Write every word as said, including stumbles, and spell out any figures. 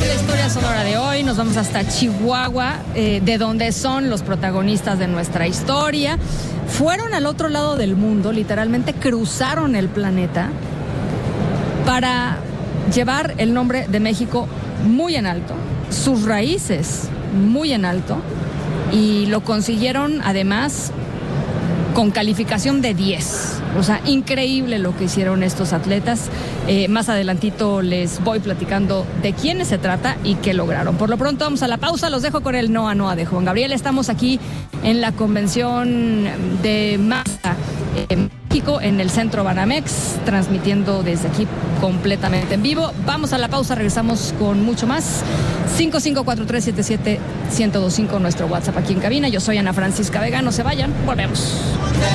de la historia sonora de hoy nos vamos hasta Chihuahua, eh, de donde son los protagonistas de nuestra historia. Fueron al otro lado del mundo, literalmente cruzaron el planeta para llevar el nombre de México muy en alto, sus raíces muy en alto, y lo consiguieron además con calificación de diez. O sea, increíble lo que hicieron estos atletas. Eh, más adelantito les voy platicando de quiénes se trata y qué lograron. Por lo pronto vamos a la pausa, los dejo con el Noa Noa de Juan Gabriel. Estamos aquí en la convención de Mazda en México, en el Centro Banamex, transmitiendo desde aquí completamente en vivo. Vamos a la pausa, regresamos con mucho más. cinco cinco cuatro tres siete siete uno cero dos cinco, nuestro WhatsApp aquí en cabina. Yo soy Ana Francisca Vega, no se vayan, volvemos.